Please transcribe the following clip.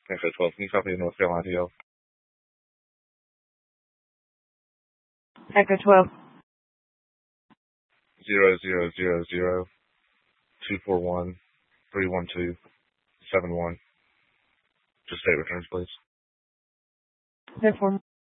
Echo 12, can you copy the North Carolina TL? Echo 12. 0000241-312-71. Just state returns, please. Therefore.